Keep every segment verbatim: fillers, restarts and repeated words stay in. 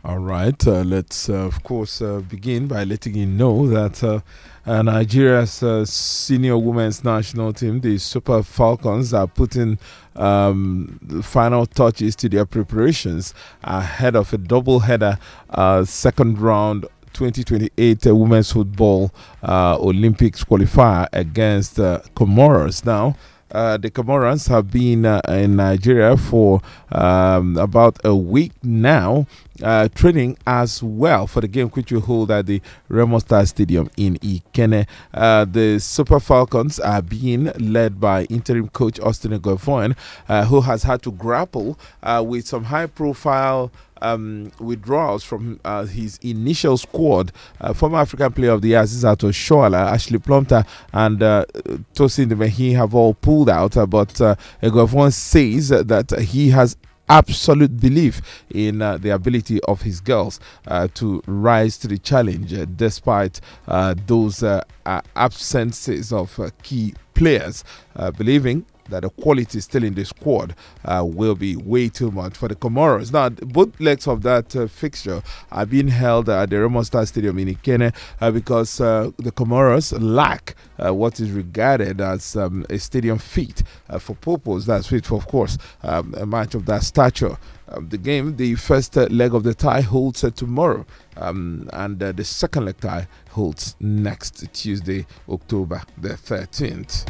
All right, uh, let's uh, of course uh, begin by letting you know that uh, uh, Nigeria's uh, senior women's national team, the Super Falcons, are putting um, the final touches to their preparations ahead of a double-header uh, second round twenty twenty-eight uh, women's football uh, Olympics qualifier against uh, Comoros. Now, uh, the Comorans have been uh, in Nigeria for um, about a week now, uh, training as well for the game which will hold at the Remo Star Stadium in Ikenne. Uh, the Super Falcons are being led by interim coach Austin Eguavoen, uh, who has had to grapple uh, with some high-profile Um, withdrawals from uh, his initial squad. Uh, former African Player of the Year Azizato Shoala, Ashley Plumter, and uh, Tosin Demehi have all pulled out. Uh, but uh, Eguavoen says that he has absolute belief in uh, the ability of his girls uh, to rise to the challenge uh, despite uh, those uh, uh, absences of uh, key players, uh, believing that the quality still in the squad uh, will be way too much for the Comoros. Now, both legs of that uh, fixture are being held at the Remo Star Stadium in Ikenne uh, because uh, the Comoros lack uh, what is regarded as um, a stadium fit uh, for purpose. That's fit for, of course, um, a match of that stature. Um, the game, the first uh, leg of the tie holds uh, tomorrow, um, and uh, the second leg tie holds next Tuesday, October the thirteenth.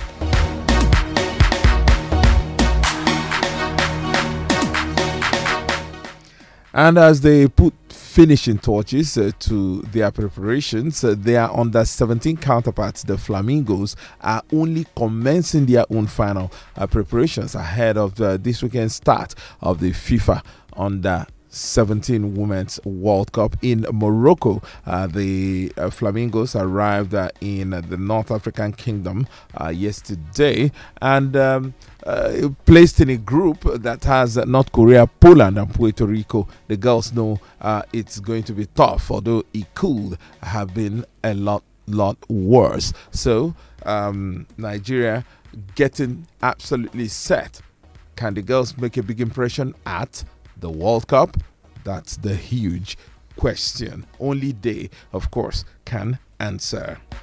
And as they put finishing touches uh, to their preparations, uh, their under seventeen counterparts, the Flamingos, are only commencing their own final uh, preparations ahead of uh, this weekend's start of the FIFA under seventeen Women's World Cup in Morocco. Uh, the uh, Flamingos arrived uh, in uh, the North African Kingdom uh, yesterday and um, uh, placed in a group that has uh, North Korea, Poland, and Puerto Rico. The girls know uh, it's going to be tough, although it could have been a lot, lot worse. So, um, Nigeria getting absolutely set. Can the girls make a big impression at the World Cup? That's the huge question. Only they, of course, can answer.